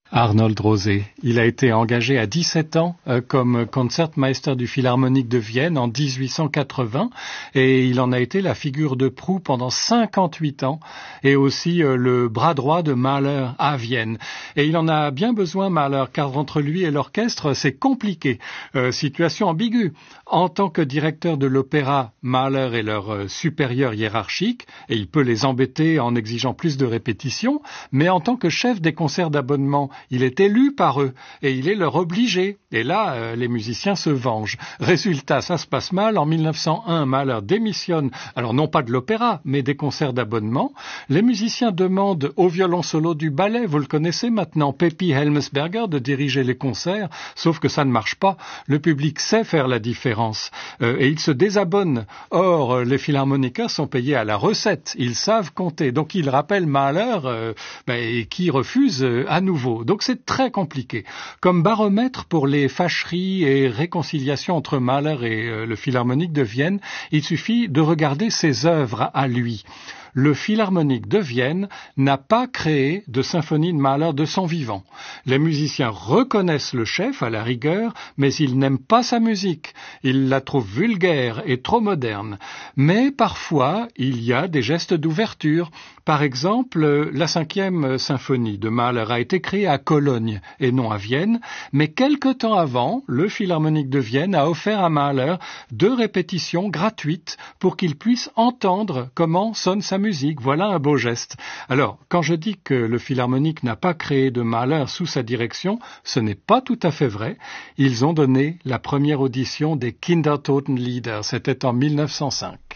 Arnold Rosé. Il a été engagé à 17 ans comme concertmeister du Philharmonique de Vienne en 1880 et il en a été la figure de proue pendant 58 ans et aussi le bras droit de Mahler à Vienne. Et il en a bien besoin, Mahler, car entre lui et l'orchestre, c'est compliqué. Situation ambiguë. En tant que directeur de l'opéra, Mahler est leur supérieur hiérarchique et il peut les embêter en exigeant plus de répétitions, mais en tant que chef des concerts d'abonnement, il est élu par eux et il est leur obligé. Et là, les musiciens se vengent. Résultat, ça se passe mal. En 1901, Mahler démissionne, alors non pas de l'opéra, mais des concerts d'abonnement. Les musiciens demandent au violon solo du ballet, vous le connaissez maintenant, Peppi Helmsberger, de diriger les concerts, sauf que ça ne marche pas. Le public sait faire la différence et il se désabonne. Or, les philharmoniqueurs sont payés à la recette. Ils savent compter. Donc, ils rappellent Mahler qui refuse à nouveau. Donc c'est très compliqué. Comme baromètre pour les fâcheries et réconciliations entre Mahler et le Philharmonique de Vienne, il suffit de regarder ses œuvres à lui. Le Philharmonique de Vienne n'a pas créé de symphonie de Mahler de son vivant. Les musiciens reconnaissent le chef à la rigueur, mais ils n'aiment pas sa musique. Ils la trouvent vulgaire et trop moderne. Mais parfois, il y a des gestes d'ouverture. Par exemple, la 5e symphonie de Mahler a été créée à Cologne et non à Vienne, mais quelque temps avant, le Philharmonique de Vienne a offert à Mahler 2 répétitions gratuites pour qu'il puisse entendre comment sonne sa musique. Voilà un beau geste. Alors, quand je dis que le Philharmonique n'a pas créé de Mahler sous sa direction, ce n'est pas tout à fait vrai. Ils ont donné la première audition des Kindertotenlieder, c'était en 1905.